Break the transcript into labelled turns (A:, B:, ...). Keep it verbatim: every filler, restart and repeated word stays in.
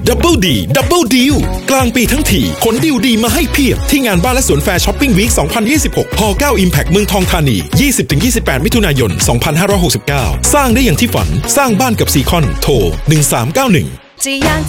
A: ดับเบิลดีดับเบิลดีลกลางปีทั้งทีขนดีลดีมาให้เพียบที่งานบ้านและสวนแฟร์ช้อปปิ้งวีคสองพันยี่สิบหกฮอเก้า Impact เมืองทองธานี ยี่สิบถึงยี่สิบแปด มิถุนายน สองพันห้าร้อยหกสิบเก้าสร้างได้อย่างที่ฝันสร้างบ้านกับซีคอนโทรหนึ่งสามเก้าหนึ่ง